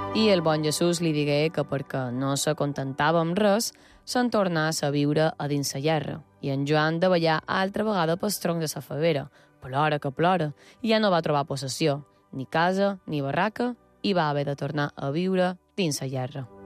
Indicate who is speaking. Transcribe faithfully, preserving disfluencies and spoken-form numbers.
Speaker 1: I el bon Jesús li digué que perquè no se contentava amb res, se'n tornàs a viure a dins la llerra. I en Joan de ballar altra vegada pel tronc de la favera, plora que plora, i ja no va trobar possessió, ni casa ni barraca, i va haver de tornar a viure dins la llerra.